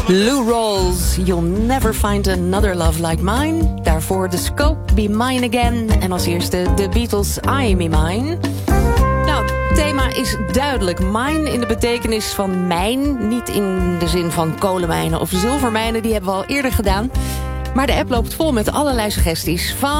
Lou Rawls, You'll Never Find Another Love Like Mine. Daarvoor The Scope, Be Mine Again. En als eerste The Beatles, I Me Mine. Nou, het thema is duidelijk. Mine in de betekenis van mijn. Niet in de zin van kolenmijnen of zilvermijnen. Die hebben we al eerder gedaan. Maar de app loopt vol met allerlei suggesties. Van